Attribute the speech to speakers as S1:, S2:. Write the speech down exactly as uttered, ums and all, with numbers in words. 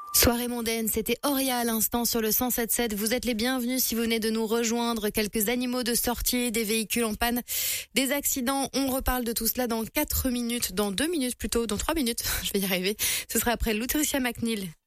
S1: Soirée mondaine, c'était Auria à l'instant sur le cent sept sept. Vous êtes les bienvenus si vous venez de nous rejoindre. Quelques animaux de sortie, des véhicules en panne, des accidents. On reparle de tout cela dans quatre minutes, dans deux minutes plutôt, dans trois minutes. Je vais y arriver. Ce sera après Lutricia McNeil.